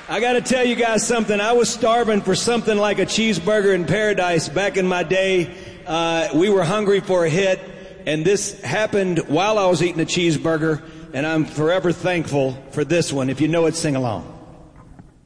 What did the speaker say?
I got to tell you guys something. I was starving for something like a cheeseburger in paradise back in my day. We were hungry for a hit, and this happened while I was eating a cheeseburger, and I'm forever thankful for this one. If you know it, sing along.